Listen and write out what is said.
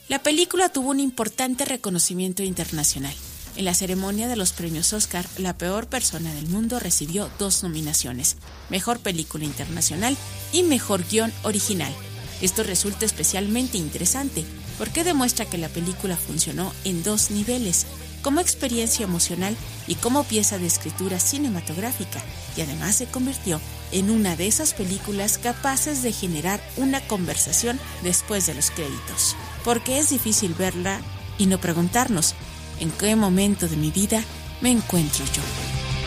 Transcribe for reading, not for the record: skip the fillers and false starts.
La película tuvo un importante reconocimiento internacional. En la ceremonia de los premios Oscar, La peor persona del mundo recibió 2 nominaciones, Mejor Película Internacional y Mejor Guión Original. Esto resulta especialmente interesante porque demuestra que la película funcionó en 2 niveles, como experiencia emocional y como pieza de escritura cinematográfica, y además se convirtió en una de esas películas capaces de generar una conversación después de los créditos. Porque es difícil verla y no preguntarnos, ¿en qué momento de mi vida me encuentro yo?